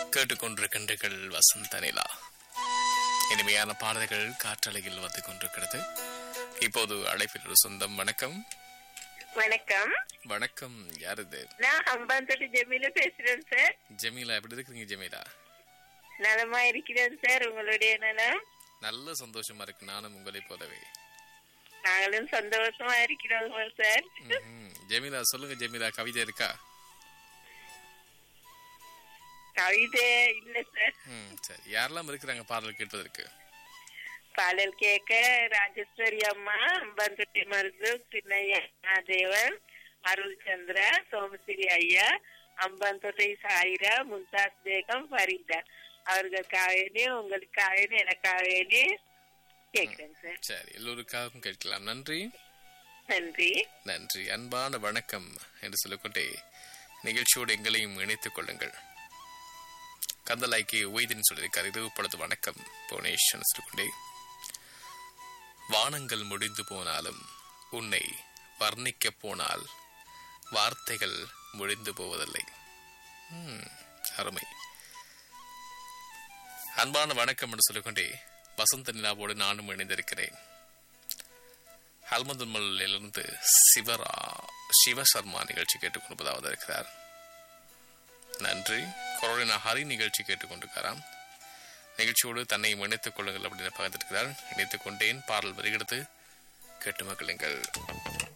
கேட்டுக்கொண்டிருக்கின்றீர்கள் வசந்த நிலா. இனிமையான பாடல்கள் காற்றலையில் வந்து கொண்டிருக்கிறது. இப்போது அழைப்பில் ஒரு சொந்தம். வணக்கம். வணக்கம். வணக்கம். யார் இது? நான் அம்பாந்தோட்டி ஜமீலா பேசுறேன் சார். ஜமீலா, எப்படி இருக்கீங்க ஜமீலா? நலமா இருக்கிறேன் சார். உங்களுடைய நலம்? நல்ல சந்தோஷமா இருக்கு. நானும் உங்களை போலவே. நாங்களும் சந்தோஷமா இருக்கிறோம் சார். ஜமீலா சொல்லுங்க ஜமீலா, கவிதை இருக்கா? கவிதை இல்ல சார். சரி, யாரெல்லாம் இருக்கிறாங்க பாடல் கேட்பதற்கு? பாடல் கேட்க ராஜேஸ்வரி அம்மா, அம்பாந்தோட்டி மருது, சின்னையா தேவன், அருள் சந்திரா, சோமசிரி ஐயா, அம்பாந்தோட்டை சாயிரா, மும்தாஸ் பேகம், ஃபரீதா அவர்களுக்காகவே உங்களுக்காகவே எனக்காகவே கேட்கிறேன் சார். சரி, எல்லோருக்காகவும் கேட்கலாம். நன்றி. நன்றி. நன்றி. அன்பான வணக்கம் என்று சொல்லிக்கொண்டே நிகழ்ச்சியோடு எங்களையும் இணைத்துக் கொள்ளுங்கள். கந்தலாய்க்கு ஒய்தின் சொல்லியிருக்கார். இரவு பொழுது வணக்கம் புவனேஷ் சொல்லிக்கொண்டே, வானங்கள் முடிந்து போனாலும் உன்னை வர்ணிக்க போனால் வார்த்தைகள் முடிந்து போவதில்லை. அருமை. அன்பான வணக்கம் என்று சொல்லிக்கொண்டே வசந்த நிலாவோடு நானும் இணைந்திருக்கிறேன். அல்மதுமலிலிருந்து சிவசர்மா நிகழ்ச்சி கேட்டுக்கொண்டிருப்பதாவது இருக்கிறார். நன்றி. கொரோனா ஹரி நிகழ்ச்சி கேட்டுக்கொண்டிருக்கிறாராம். நிகழ்ச்சியோடு தன்னை இணைத்துக் கொள்ளுங்கள் அப்படின்னு பகிர்ந்திருக்கிறார். இணைத்துக் கொண்டேன். பாடல் வருகிறது, கேட்டு மகிழுங்கள்.